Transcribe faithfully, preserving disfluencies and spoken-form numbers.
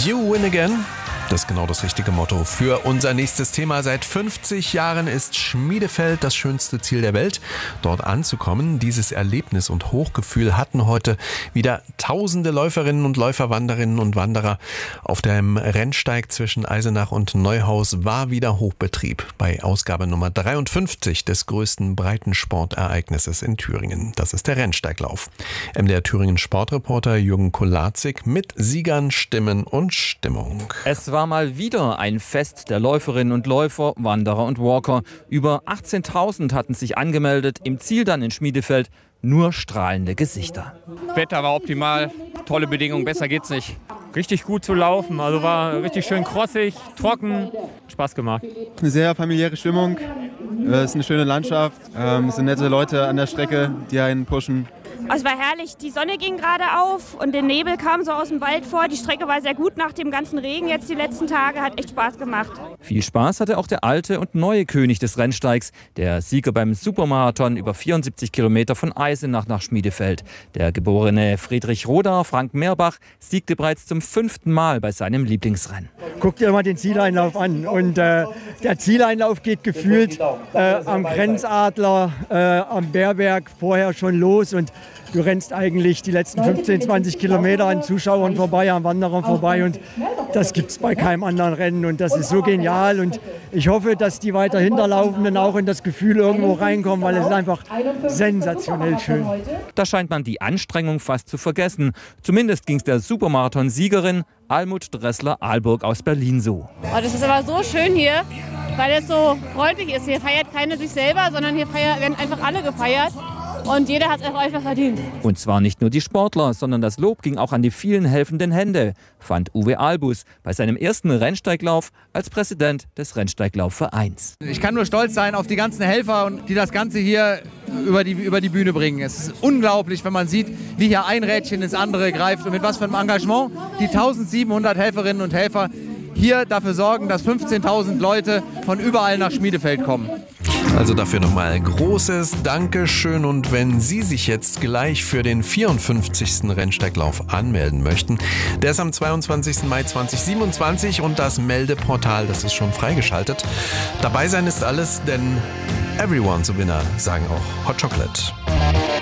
You win again. Das ist genau das richtige Motto für unser nächstes Thema. Seit fünfzig Jahren ist Schmiedefeld das schönste Ziel der Welt. Dort anzukommen, dieses Erlebnis und Hochgefühl hatten heute wieder tausende Läuferinnen und Läufer, Wanderinnen und Wanderer. Auf dem Rennsteig zwischen Eisenach und Neuhaus war wieder Hochbetrieb bei Ausgabe Nummer dreiundfünfzig des größten Breitensportereignisses in Thüringen. Das ist der Rennsteiglauf. M D R Thüringen Sportreporter Jürgen Kolazik mit Siegern, Stimmen und Stimmung. Es war mal wieder ein Fest der Läuferinnen und Läufer, Wanderer und Walker. Über achtzehntausend hatten sich angemeldet, im Ziel dann in Schmiedefeld nur strahlende Gesichter. Wetter war optimal, tolle Bedingungen, besser geht's nicht. Richtig gut zu laufen, also war richtig schön krossig, trocken, Spaß gemacht. Eine sehr familiäre Stimmung, es ist eine schöne Landschaft, es sind nette Leute an der Strecke, die einen pushen. Es war herrlich, die Sonne ging gerade auf und der Nebel kam so aus dem Wald vor. Die Strecke war sehr gut nach dem ganzen Regen jetzt die letzten Tage, hat echt Spaß gemacht. Viel Spaß hatte auch der alte und neue König des Rennsteigs, der Sieger beim Supermarathon über vierundsiebzig Kilometer von Eisenach nach Schmiedefeld. Der geborene Friedrich Roda, Frank Meerbach, siegte bereits zum fünften Mal bei seinem Lieblingsrennen. Guck dir mal den Zieleinlauf an und äh, der Zieleinlauf geht gefühlt äh, am Grenzadler, äh, am Bärberg vorher schon los und du rennst eigentlich die letzten fünfzehn, zwanzig Kilometer an Zuschauern vorbei, an Wanderern vorbei und das gibt es bei keinem anderen Rennen und das ist so genial und ich hoffe, dass die weiter Hinterlaufenden auch in das Gefühl irgendwo reinkommen, weil es ist einfach sensationell schön. Da scheint man die Anstrengung fast zu vergessen. Zumindest ging es der Supermarathon-Siegerin Almut Dressler-Ahlburg aus Berlin so. Oh, das ist aber so schön hier, weil es so freundlich ist. Hier feiert keiner sich selber, sondern hier feiert, werden einfach alle gefeiert. Und jeder hat es auch einfach verdient. Und zwar nicht nur die Sportler, sondern das Lob ging auch an die vielen helfenden Hände, fand Uwe Albus bei seinem ersten Rennsteiglauf als Präsident des Rennsteiglaufvereins. Ich kann nur stolz sein auf die ganzen Helfer, die das Ganze hier über die, über die Bühne bringen. Es ist unglaublich, wenn man sieht, wie hier ein Rädchen ins andere greift und mit was für einem Engagement die eintausendsiebenhundert Helferinnen und Helfer hier dafür sorgen, dass fünfzehntausend Leute von überall nach Schmiedefeld kommen. Also dafür nochmal großes Dankeschön und wenn Sie sich jetzt gleich für den vierundfünfzigsten Rennsteiglauf anmelden möchten, der ist am zweiundzwanzigsten Mai zweitausendsiebenundzwanzig und das Meldeportal, das ist schon freigeschaltet. Dabei sein ist alles, denn everyone's a winner, sagen auch Hot Chocolate.